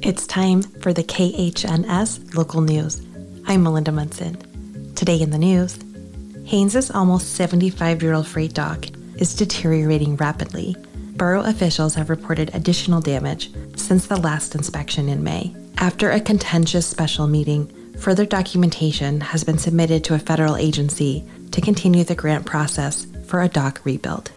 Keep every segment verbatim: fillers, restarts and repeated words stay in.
It's time for the K H N S Local News. I'm Melinda Munson. Today in the news, Haynes's almost seventy-five-year-old freight dock is deteriorating rapidly. Borough officials have reported additional damage since the last inspection in May. After a contentious special meeting, further documentation has been submitted to a federal agency to continue the grant process for a dock rebuild.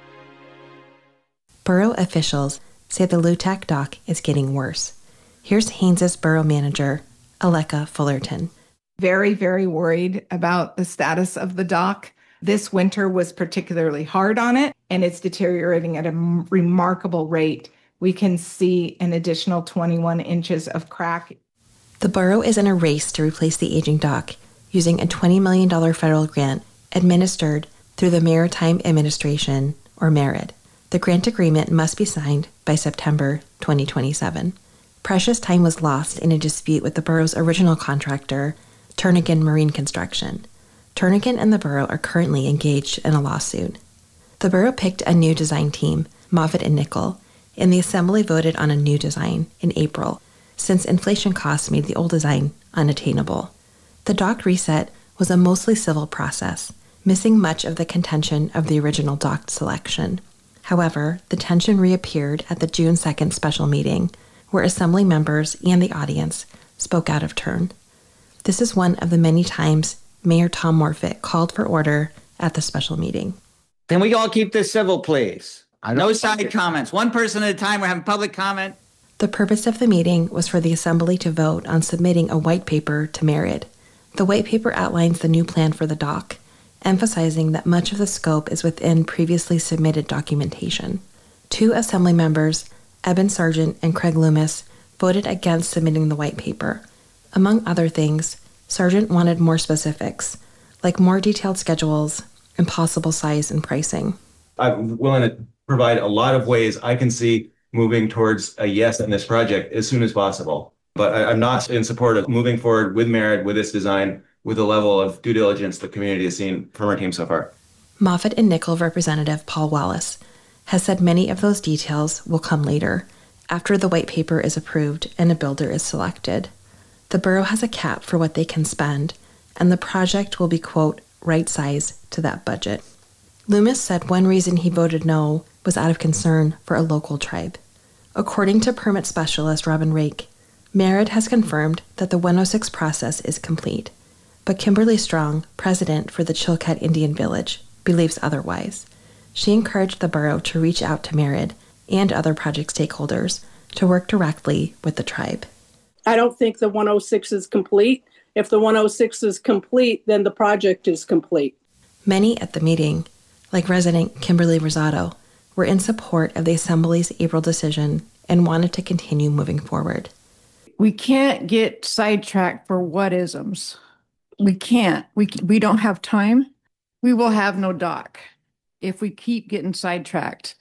Borough officials say the Lutak dock is getting worse. Here's Haynes's borough manager, Aleka Fullerton. Very, very worried about the status of the dock. This winter was particularly hard on it, and it's deteriorating at a m- remarkable rate. We can see an additional twenty-one inches of crack. The borough is in a race to replace the aging dock using a twenty million dollars federal grant administered through the Maritime Administration, or MARAD. The grant agreement must be signed by September twenty twenty-seven. Precious time was lost in a dispute with the borough's original contractor, Turnagain Marine Construction. Turnagain and the borough are currently engaged in a lawsuit. The borough picked a new design team, Moffitt and Nickel, and the assembly voted on a new design in April, since inflation costs made the old design unattainable. The dock reset was a mostly civil process, missing much of the contention of the original dock selection. However, the tension reappeared at the June second special meeting, where assembly members and the audience spoke out of turn. This is one of the many times Mayor Tom Morfitt called for order at the special meeting. Can we all keep this civil, please? No side comments. One person at a time. We're having public comment. The purpose of the meeting was for the assembly to vote on submitting a white paper to MARAD. The white paper outlines the new plan for the dock, emphasizing that much of the scope is within previously submitted documentation. Two assembly members, Eben Sargent and Craig Loomis, voted against submitting the white paper. Among other things, Sargent wanted more specifics, like more detailed schedules and possible size and pricing. I'm willing to provide a lot of ways I can see moving towards a yes in this project as soon as possible. But I, I'm not in support of moving forward with MARAD, with this design, with the level of due diligence the community has seen from our team so far. Moffitt and Nickel Representative Paul Wallace has said many of those details will come later, after the white paper is approved and a builder is selected. The borough has a cap for what they can spend, and the project will be, quote, right size to that budget. Loomis said one reason he voted no was out of concern for a local tribe. According to permit specialist Robin Rake, MARAD has confirmed that the one oh six process is complete, but Kimberly Strong, president for the Chilkat Indian Village, believes otherwise. She encouraged the borough to reach out to MARAD and other project stakeholders to work directly with the tribe. I don't think the one oh six is complete. If the one oh six is complete, then the project is complete. Many at the meeting, like resident Kimberly Rosado, were in support of the Assembly's April decision and wanted to continue moving forward. We can't get sidetracked for what-isms. We can't. We we don't have time. We will have no dock if we keep getting sidetracked.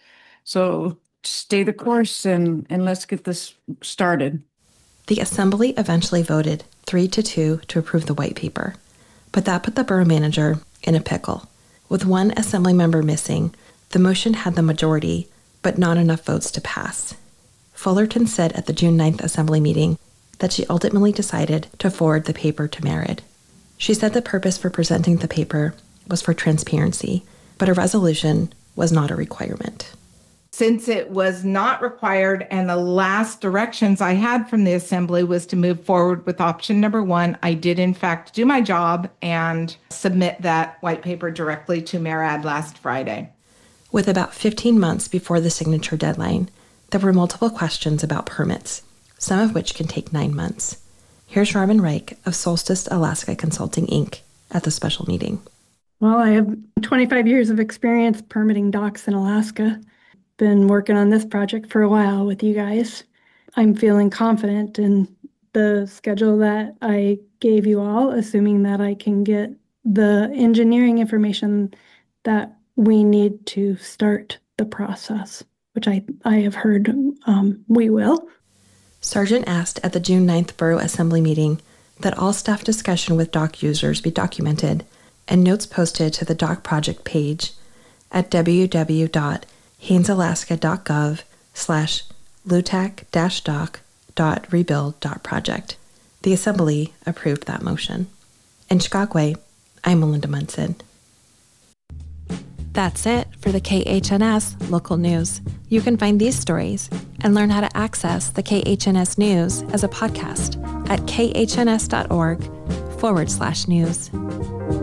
So stay the course and, and let's get this started. The Assembly eventually voted three to two to approve the white paper, but that put the borough manager in a pickle. With one Assembly member missing, the motion had the majority, but not enough votes to pass. Fullerton said at the June ninth Assembly meeting that she ultimately decided to forward the paper to MARAD. She said the purpose for presenting the paper was for transparency, but a resolution was not a requirement. Since it was not required and the last directions I had from the assembly was to move forward with option number one, I did in fact do my job and submit that white paper directly to MARAD last Friday. With about fifteen months before the signature deadline, there were multiple questions about permits, some of which can take nine months. Here's Robin Reich of Solstice Alaska Consulting, Incorporated at the special meeting. Well, I have twenty-five years of experience permitting docks in Alaska. Been working on this project for a while with you guys. I'm feeling confident in the schedule that I gave you all, assuming that I can get the engineering information that we need to start the process, which I, I have heard um, we will. Sargent asked at the June ninth Borough Assembly meeting that all staff discussion with dock users be documented and notes posted to the dock project page at www.haynesalaska.gov slash lutak dash dock Rebuild project. The Assembly approved that motion. In Chicago, I'm Melinda Munson. That's it for the K H N S local news. You can find these stories and learn how to access the K H N S news as a podcast at khns.org forward slash news.